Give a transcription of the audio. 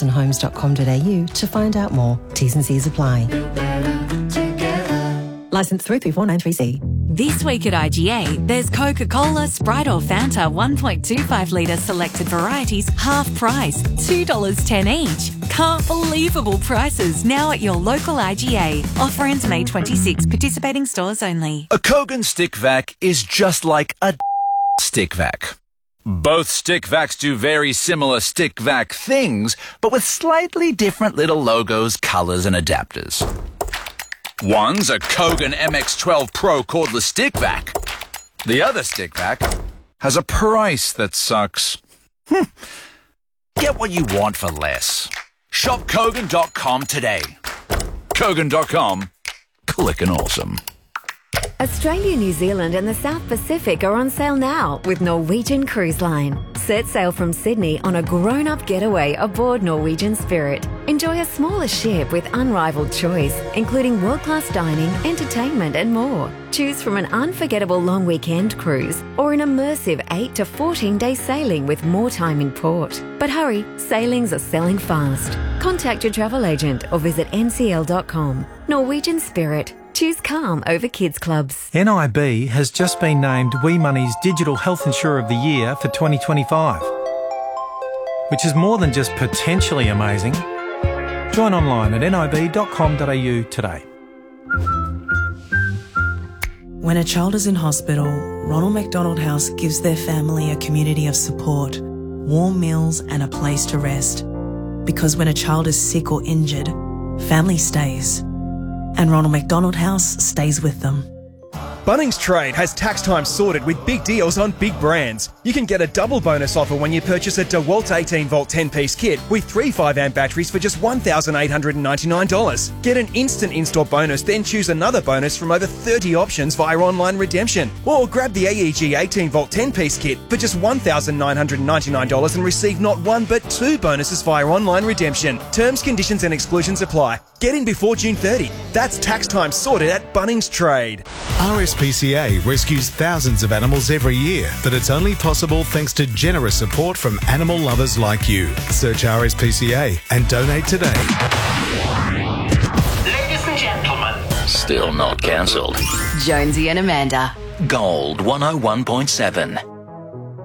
charlestonhomes.com.au to find out more. T's and C's apply. Licence 334936C. This week at IGA, there's Coca-Cola, Sprite or Fanta 1.25 litre selected varieties, half price, $2.10 each. Can't believable prices now at your local IGA. Offer ends May 26. Participating stores only. A Kogan stick vac is just like a stick vac. Both stick vacs do very similar stick vac things, but with slightly different little logos, colours and adapters. One's a Kogan MX12 Pro cordless stick vac. The other stick vac has a price that sucks. Get what you want for less. Shop Kogan.com today. Kogan.com. Clickin' awesome. Australia, New Zealand and the South Pacific are on sale now with Norwegian Cruise Line. Set sail from Sydney on a grown-up getaway aboard Norwegian Spirit. Enjoy a smaller ship with unrivaled choice, including world-class dining, entertainment and more. Choose from an unforgettable long weekend cruise or an immersive 8 to 14-day sailing with more time in port. But hurry, sailings are selling fast. Contact your travel agent or visit ncl.com. Norwegian Spirit. Choose calm over kids clubs. NIB has just been named WeMoney's Digital Health Insurer of the Year for 2025, which is more than just potentially amazing. Join online at nib.com.au today. When a child is in hospital, Ronald McDonald House gives their family a community of support, warm meals and a place to rest. Because when a child is sick or injured, family stays. And Ronald McDonald House stays with them. Bunnings Trade has tax time sorted with big deals on big brands. You can get a double bonus offer when you purchase a DeWalt 18-volt 10-piece kit with 3 5-amp batteries for just $1,899. Get an instant install bonus, then choose another bonus from over 30 options via online redemption. Or grab the AEG 18-volt 10-piece kit for just $1,999 and receive not one but 2 bonuses via online redemption. Terms, conditions and exclusions apply. Get in before June 30. That's tax time sorted at Bunnings Trade. RSPCA rescues thousands of animals every year, but it's only possible thanks to generous support from animal lovers like you. Search RSPCA and donate today. Ladies and gentlemen. Still not cancelled. Jonesy and Amanda. Gold 101.7.